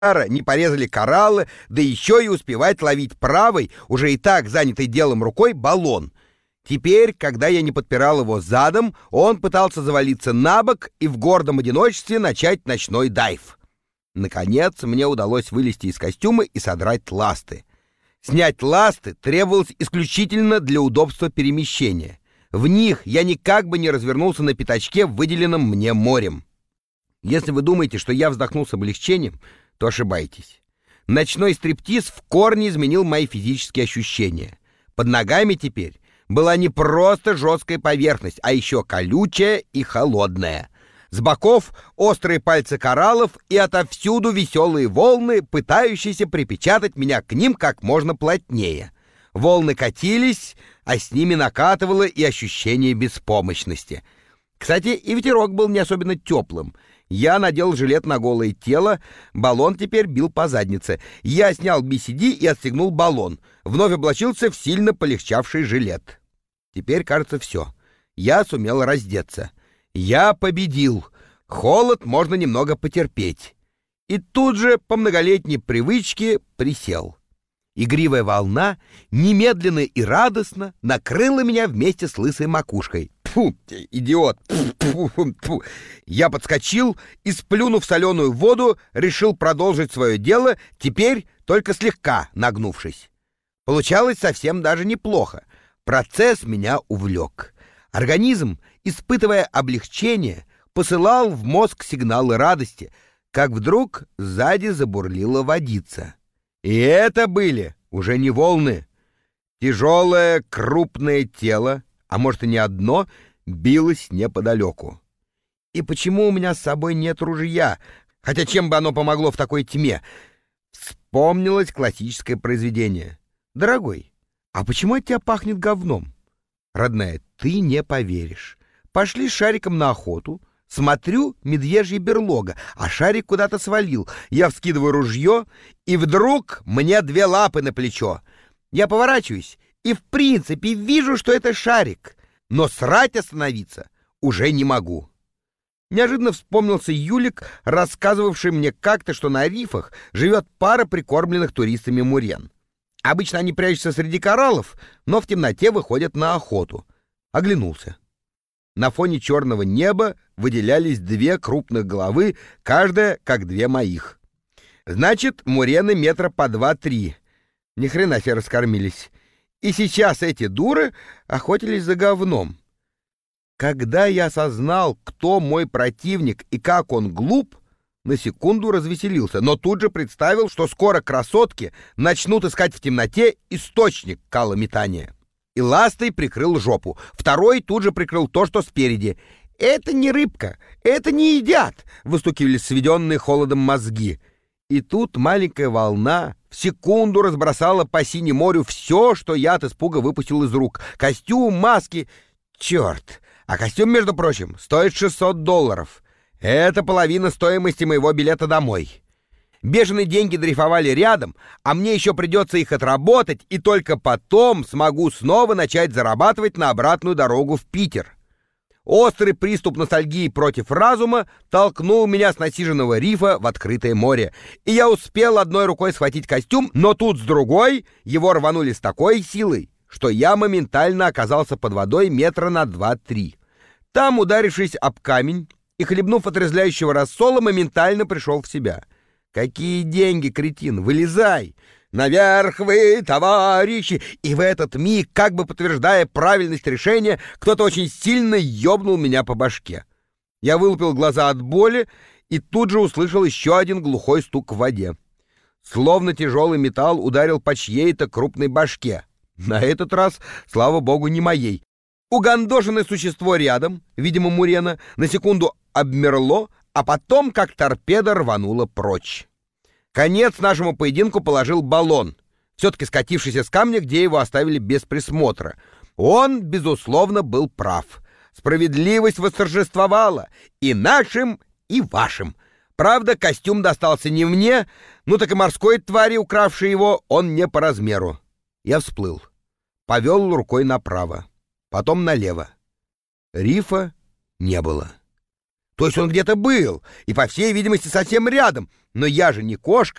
не порезали кораллы, да еще и успевать ловить правой, уже и так занятой делом рукой, баллон. Теперь, когда я не подпирал его задом, он пытался завалиться на бок и в гордом одиночестве начать ночной дайв. Наконец, мне удалось вылезти из костюма и содрать ласты. Снять ласты требовалось исключительно для удобства перемещения. В них я никак бы не развернулся на пятачке, выделенном мне морем. Если вы думаете, что я вздохнул с облегчением, то ошибаетесь. Ночной стриптиз в корне изменил мои физические ощущения. Под ногами теперь была не просто жесткая поверхность, а еще колючая и холодная. С боков острые пальцы кораллов и отовсюду веселые волны, пытающиеся припечатать меня к ним как можно плотнее. Волны катились, а с ними накатывало и ощущение беспомощности. Кстати, и ветерок был не особенно теплым. Я надел жилет на голое тело, баллон теперь бил по заднице. Я снял BCD и отстегнул баллон. Вновь облачился в сильно полегчавший жилет. Теперь, кажется, все. Я сумел раздеться. Я победил. Холод можно немного потерпеть. И тут же, по многолетней привычке, присел. Игривая волна немедленно и радостно накрыла меня вместе с лысой макушкой. Тьфу, идиот! Тьфу. Я подскочил и, сплюнув соленую воду, решил продолжить свое дело, теперь только слегка нагнувшись. Получалось совсем даже неплохо. Процесс меня увлек. Организм, испытывая облегчение, посылал в мозг сигналы радости, как вдруг сзади забурлила водица. И это были уже не волны. Тяжелое крупное тело, а может и не одно, билось неподалеку. И почему у меня с собой нет ружья? Хотя чем бы оно помогло в такой тьме? Вспомнилось классическое произведение. «Дорогой, а почему от тебя пахнет говном?» «Родная, ты не поверишь. Пошли с Шариком на охоту. Смотрю, медвежья берлога, а Шарик куда-то свалил. Я вскидываю ружье, и вдруг мне 2 лапы на плечо. Я поворачиваюсь и в принципе вижу, что это Шарик, но срать остановиться уже не могу». Неожиданно вспомнился Юлик, рассказывавший мне как-то, что на рифах живет пара прикормленных туристами мурен. Обычно они прячутся среди кораллов, но в темноте выходят на охоту. Оглянулся. На фоне черного неба выделялись 2 крупных головы, каждая как 2 моих. Значит, мурены метра по 2-3. Ни хрена себе раскормились. И сейчас эти дуры охотились за говном. Когда я осознал, кто мой противник и как он глуп, на секунду развеселился, но тут же представил, что скоро красотки начнут искать в темноте источник калометания. И ластой прикрыл жопу. Второй тут же прикрыл то, что спереди. «Это не рыбка, это не едят!» — выстукивали сведенные холодом мозги. И тут маленькая волна в секунду разбросала по синему морю все, что я от испуга выпустил из рук. Костюм, маски. Черт! А костюм, между прочим, стоит $600. Это половина стоимости моего билета домой. Бешеные деньги дрейфовали рядом, а мне еще придется их отработать, и только потом смогу снова начать зарабатывать на обратную дорогу в Питер. Острый приступ ностальгии против разума толкнул меня с насиженного рифа в открытое море, и я успел одной рукой схватить костюм, но тут с другой его рванули с такой силой, что я моментально оказался под водой метра на 2-3. Там, ударившись об камень и хлебнув отрезвляющего рассола, моментально пришел в себя. «Какие деньги, кретин? Вылезай! Наверх вы, товарищи!» И в этот миг, как бы подтверждая правильность решения, кто-то очень сильно ёбнул меня по башке. Я вылупил глаза от боли и тут же услышал еще один глухой стук в воде. Словно тяжелый металл ударил по чьей-то крупной башке. На этот раз, слава богу, не моей. Угандошенное существо рядом, видимо, мурена, на секунду обмерло, а потом, как торпеда, рвануло прочь. Конец нашему поединку положил баллон, все-таки скатившийся с камня, где его оставили без присмотра. Он, безусловно, был прав. Справедливость восторжествовала и нашим, и вашим. Правда, костюм достался не мне, ну так и морской твари, укравшей его, он не по размеру. Я всплыл, повел рукой направо, потом налево. Рифа не было. То есть он где-то был, и, по всей видимости, совсем рядом. Но я же не кошка.